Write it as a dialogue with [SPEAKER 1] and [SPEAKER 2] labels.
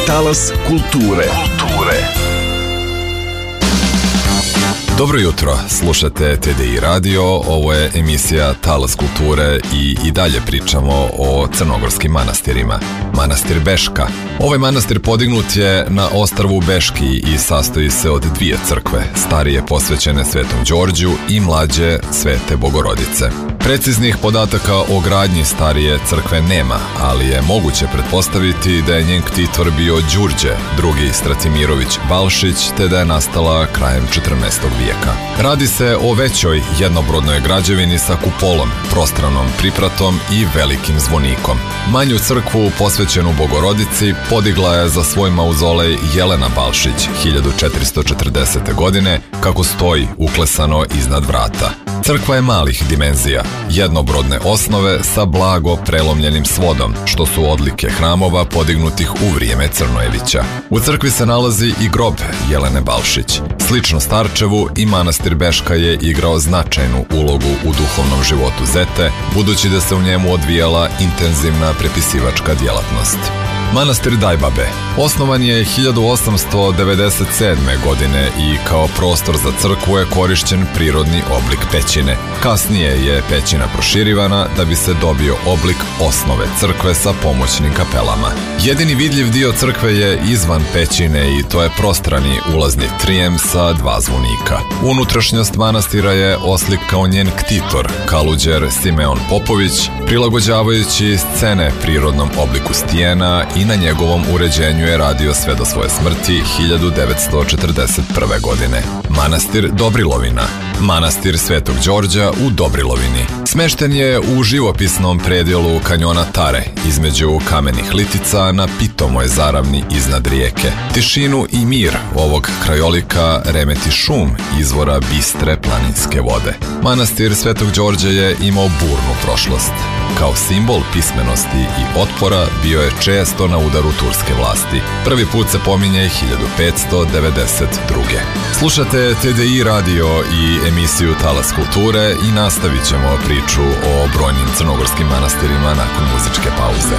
[SPEAKER 1] Talas kulture.
[SPEAKER 2] Dobro jutro, slušate TDI radio, ovo je emisija Talas kulture i dalje pričamo o crnogorskim manastirima. Manastir Beška. Ovaj manastir podignut je na ostrvu Beški i sastoji se od dvije crkve, starije posvećene Svetom Đorđu i mlađe Svete Bogorodice. Preciznih podataka o gradnji starije crkve nema, ali je moguće pretpostaviti da je njen ktitor bio Đurđe, drugi Stracimirović Balšić, te da je nastala krajem 14. vijeka. Radi se o većoj jednobrodnoj građevini sa kupolom, prostranom pripratom i velikim zvonikom. Manju crkvu posvećenu Bogorodici podigla je za svoj mauzolej Jelena Balšić 1440. godine, kako stoji uklesano iznad vrata. Crkva je malih dimenzija, jednobrodne osnove sa blago prelomljenim svodom, što su odlike hramova podignutih u vrijeme Crnojevića. U crkvi se nalazi i grob Jelene Balšić. Slično Starčevu, i manastir Beška je igrao značajnu ulogu u duhovnom životu Zete, budući da se u njemu odvijala intenzivna prepisivačka djelatnost. Manastir Dajbabe osnovan je 1897. godine i kao prostor za crkvu je korišćen prirodni oblik pećine. Kasnije je pećina proširivana da bi se dobio oblik osnove crkve sa pomoćnim kapelama. Jedini vidljiv dio crkve je izvan pećine i to je prostrani ulazni trijem sa dva zvonika. Unutrašnjost manastira je oslikao njen ktitor, kaluđer Simeon Popović, prilagođavajući scene prirodnom obliku stijena, i na njegovom uređenju je radio sve do svoje smrti 1941. godine. Manastir Dobrilovina. Manastir Svetog Đorđa u Dobrilovini. Smešten je u živopisnom predjelu kanjona Tare, između kamenih litica na pitomoj zaravni iznad rijeke. Tišinu i mir ovog krajolika remeti šum izvora bistre planinske vode. Manastir Svetog Đorđa je imao burnu prošlost. Kao simbol pismenosti i otpora bio je često na udaru turske vlasti. Prvi put se pominje 1592. Slušate TDI radio i emisiju Talas kulture i nastavit ćemo priču o brojnim crnogorskim manastirima nakon muzičke pauze.